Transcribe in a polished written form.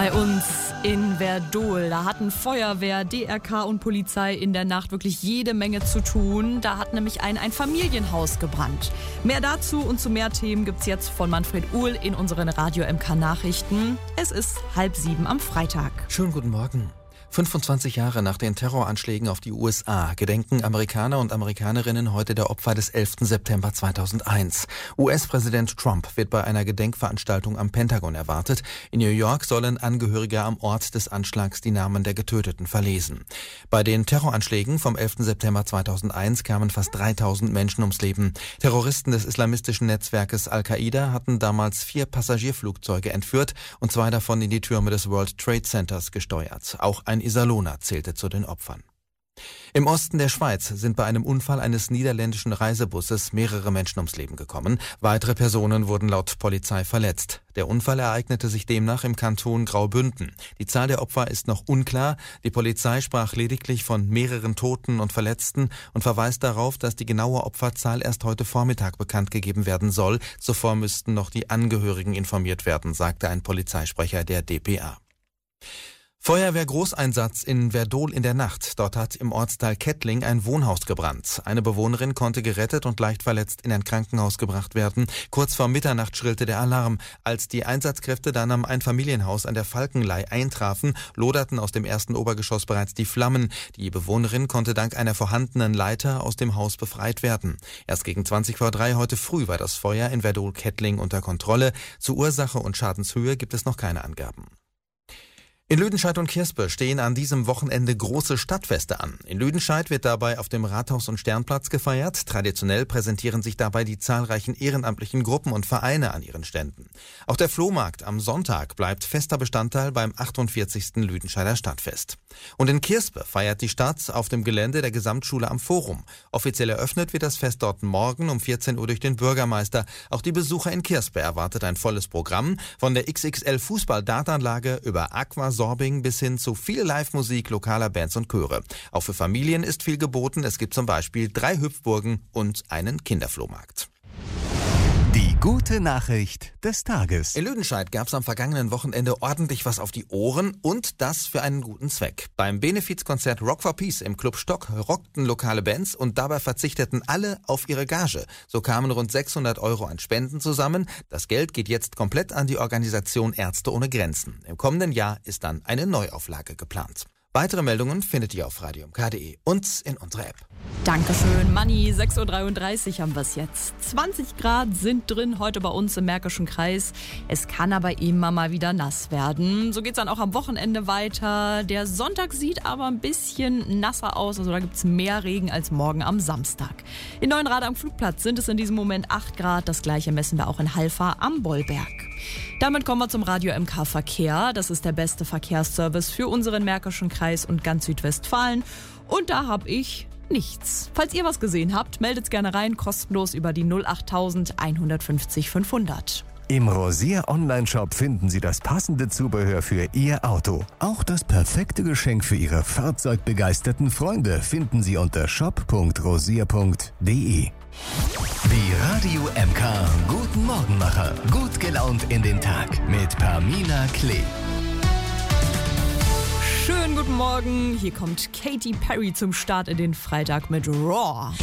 Bei uns in Werdohl, da hatten Feuerwehr, DRK und Polizei in der Nacht wirklich jede Menge zu tun. Da hat nämlich ein Familienhaus gebrannt. Mehr dazu und zu mehr Themen gibt's jetzt von Manfred Uhl in unseren Radio MK Nachrichten. Es ist 6:30 am Freitag. Schönen guten Morgen. 25 Jahre nach den Terroranschlägen auf die USA gedenken Amerikaner und Amerikanerinnen heute der Opfer des 11. September 2001. US-Präsident Trump wird bei einer Gedenkveranstaltung am Pentagon erwartet. In New York sollen Angehörige am Ort des Anschlags die Namen der Getöteten verlesen. Bei den Terroranschlägen vom 11. September 2001 kamen fast 3000 Menschen ums Leben. Terroristen des islamistischen Netzwerkes Al-Qaida hatten damals 4 Passagierflugzeuge entführt und 2 davon in die Türme des World Trade Centers gesteuert. Auch ein Iserlohner zählte zu den Opfern. Im Osten der Schweiz sind bei einem Unfall eines niederländischen Reisebusses mehrere Menschen ums Leben gekommen. Weitere Personen wurden laut Polizei verletzt. Der Unfall ereignete sich demnach im Kanton Graubünden. Die Zahl der Opfer ist noch unklar. Die Polizei sprach lediglich von mehreren Toten und Verletzten und verweist darauf, dass die genaue Opferzahl erst heute Vormittag bekannt gegeben werden soll. Zuvor müssten noch die Angehörigen informiert werden, sagte ein Polizeisprecher der dpa. Feuerwehr-Großeinsatz in Werdohl in der Nacht. Dort hat im Ortsteil Kettling ein Wohnhaus gebrannt. Eine Bewohnerin konnte gerettet und leicht verletzt in ein Krankenhaus gebracht werden. Kurz vor Mitternacht schrillte der Alarm. Als die Einsatzkräfte dann am Einfamilienhaus an der Falkenlei eintrafen, loderten aus dem ersten Obergeschoss bereits die Flammen. Die Bewohnerin konnte dank einer vorhandenen Leiter aus dem Haus befreit werden. Erst gegen 3:20 heute früh war das Feuer in Werdohl-Kettling unter Kontrolle. Zu Ursache und Schadenshöhe gibt es noch keine Angaben. In Lüdenscheid und Kirspe stehen an diesem Wochenende große Stadtfeste an. In Lüdenscheid wird dabei auf dem Rathaus- und Sternplatz gefeiert. Traditionell präsentieren sich dabei die zahlreichen ehrenamtlichen Gruppen und Vereine an ihren Ständen. Auch der Flohmarkt am Sonntag bleibt fester Bestandteil beim 48. Lüdenscheider Stadtfest. Und in Kirspe feiert die Stadt auf dem Gelände der Gesamtschule am Forum. Offiziell eröffnet wird das Fest dort morgen um 14 Uhr durch den Bürgermeister. Auch die Besucher in Kirspe erwartet ein volles Programm. Von der XXL Fußball-Dartanlage über Aquasorbing bis hin zu viel Live-Musik lokaler Bands und Chöre. Auch für Familien ist viel geboten. Es gibt zum Beispiel 3 Hüpfburgen und einen Kinderflohmarkt. Die gute Nachricht des Tages. In Lüdenscheid gab es am vergangenen Wochenende ordentlich was auf die Ohren und das für einen guten Zweck. Beim Benefizkonzert Rock for Peace im Club Stock rockten lokale Bands und dabei verzichteten alle auf ihre Gage. So kamen rund 600 € an Spenden zusammen. Das Geld geht jetzt komplett an die Organisation Ärzte ohne Grenzen. Im kommenden Jahr ist dann eine Neuauflage geplant. Weitere Meldungen findet ihr auf radiomk.de und in unserer App. Dankeschön, Manni. 6:33 Uhr haben wir es jetzt. 20 Grad sind drin heute bei uns im Märkischen Kreis. Es kann aber immer mal wieder nass werden. So geht's dann auch am Wochenende weiter. Der Sonntag sieht aber ein bisschen nasser aus. Also da gibt's mehr Regen als morgen am Samstag. In Neuenrad am Flugplatz sind es in diesem Moment 8 Grad. Das gleiche messen wir auch in Halfa am Bollberg. Damit kommen wir zum Radio MK Verkehr. Das ist der beste Verkehrsservice für unseren Märkischen Kreis und ganz Südwestfalen. Und da habe ich nichts. Falls ihr was gesehen habt, meldet's gerne rein, kostenlos über die 08000 150 500. Im Rosier Online-Shop finden Sie das passende Zubehör für Ihr Auto. Auch das perfekte Geschenk für Ihre fahrzeugbegeisterten Freunde finden Sie unter shop.rosier.de. Die Radio MK Guten Morgenmacher. Gut gelaunt in den Tag mit Pamina Klee. Schönen guten Morgen. Hier kommt Katy Perry zum Start in den Freitag mit Raw.